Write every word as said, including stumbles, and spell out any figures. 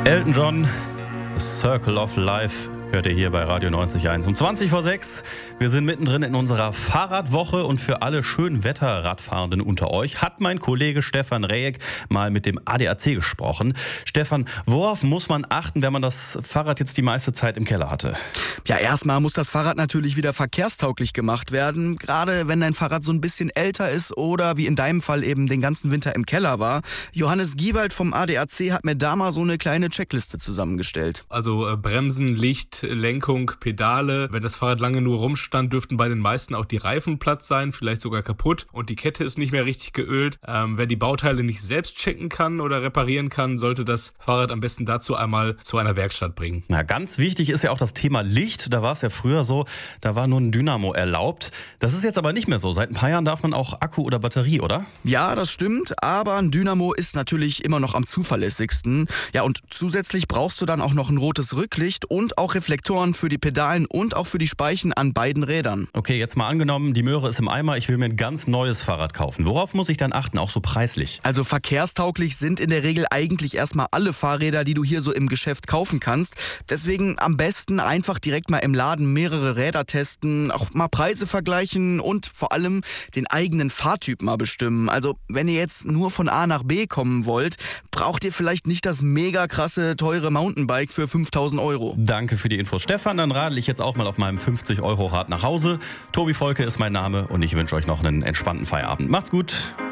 Elton John, The Circle of Life, hört ihr hier bei Radio neunzig Komma eins um zwanzig vor sechs. Wir sind mittendrin in unserer Fahrradwoche und für alle Schönwetter-Radfahrenden unter euch hat mein Kollege Stefan Rejek mal mit dem A D A C gesprochen. Stefan, worauf muss man achten, wenn man das Fahrrad jetzt die meiste Zeit im Keller hatte? Ja, erstmal muss das Fahrrad natürlich wieder verkehrstauglich gemacht werden. Gerade wenn dein Fahrrad so ein bisschen älter ist oder wie in deinem Fall eben den ganzen Winter im Keller war. Johannes Giewald vom A D A C hat mir da mal so eine kleine Checkliste zusammengestellt. Also äh, Bremsen, Licht, Lenkung, Pedale. Wenn das Fahrrad lange nur rumstand, dürften bei den meisten auch die Reifen platt sein, vielleicht sogar kaputt und die Kette ist nicht mehr richtig geölt. Ähm, wer die Bauteile nicht selbst checken kann oder reparieren kann, sollte das Fahrrad am besten dazu einmal zu einer Werkstatt bringen. Na, ganz wichtig ist ja auch das Thema Licht. Da war es ja früher so, da war nur ein Dynamo erlaubt. Das ist jetzt aber nicht mehr so. Seit ein paar Jahren darf man auch Akku oder Batterie, oder? Ja, das stimmt, aber ein Dynamo ist natürlich immer noch am zuverlässigsten. Ja, und zusätzlich brauchst du dann auch noch ein rotes Rücklicht und auch Reflektoren für die Pedalen und auch für die Speichen an beiden Rädern. Okay, jetzt mal angenommen, die Möhre ist im Eimer, ich will mir ein ganz neues Fahrrad kaufen. Worauf muss ich dann achten, auch so preislich? Also verkehrstauglich sind in der Regel eigentlich erstmal alle Fahrräder, die du hier so im Geschäft kaufen kannst. Deswegen am besten einfach direkt mal im Laden mehrere Räder testen, auch mal Preise vergleichen und vor allem den eigenen Fahrtyp mal bestimmen. Also wenn ihr jetzt nur von A nach B kommen wollt, braucht ihr vielleicht nicht das mega krasse, teure Mountainbike für fünftausend Euro. Danke für die Infos, Stefan. Dann radel ich jetzt auch mal auf meinem fünfzig Euro Rad nach Hause. Tobi Volke ist mein Name und ich wünsche euch noch einen entspannten Feierabend. Macht's gut.